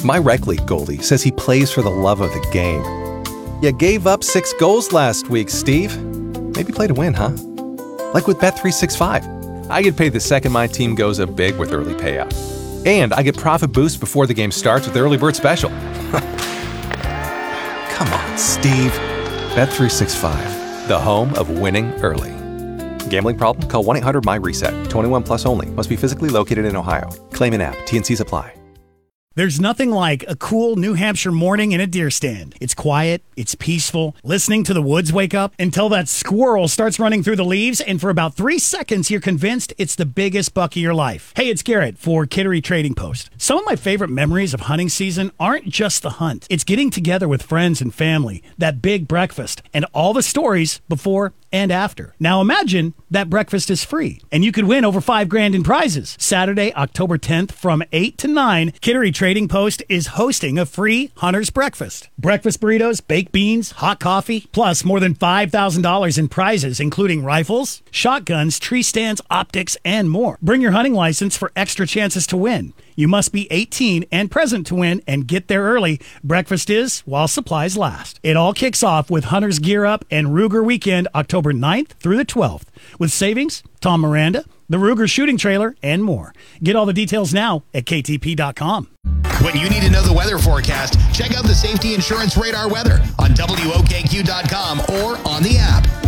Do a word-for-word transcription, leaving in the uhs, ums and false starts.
My rec league goalie says he plays for the love of the game. You gave up six goals last week, Steve. Maybe play to win, huh? Like with Bet three sixty-five. I get paid the second my team goes up big with early payout. And I get profit boost before the game starts with the early bird special. Come on, Steve. Bet three sixty-five, the home of winning early. Gambling problem? Call one eight hundred my reset. twenty-one plus only. Must be physically located in Ohio. Claim in app. T N Cs apply. There's nothing like a cool New Hampshire morning in a deer stand. It's quiet, it's peaceful, listening to the woods wake up until that squirrel starts running through the leaves, and for about three seconds, you're convinced it's the biggest buck of your life. Hey, it's Garrett for Kittery Trading Post. Some of my favorite memories of hunting season aren't just the hunt. It's getting together with friends and family, that big breakfast, and all the stories before and after. Now imagine that breakfast is free, and you could win over five grand in prizes. Saturday, October tenth from eight to nine, Kittery Trading Post is hosting a free Hunter's Breakfast. Breakfast burritos, baked beans, hot coffee, plus more than five thousand dollars in prizes, including rifles, shotguns, tree stands, optics, and more. Bring your hunting license for extra chances to win. You must be eighteen and present to win, and get there early. Breakfast is while supplies last. It all kicks off with Hunter's Gear Up and Ruger Weekend, October ninth through the twelfth. With savings, Tom Miranda, the Ruger Shooting Trailer, and more. Get all the details now at K T P dot com. When you need to know the weather forecast, check out the Safety Insurance Radar weather on W O K Q dot com or on the app.